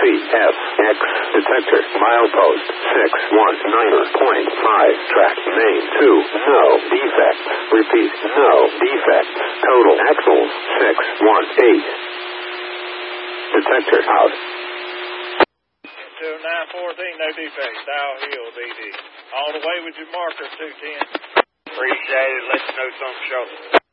CF, X, detector, milepost, 619.5, track, main, 2, no defects, repeat, no defects, total axles, 618. Detector out. 914, no defects, Dow Hill, DD. On the way with your marker, 210. Appreciate it, let you know something short.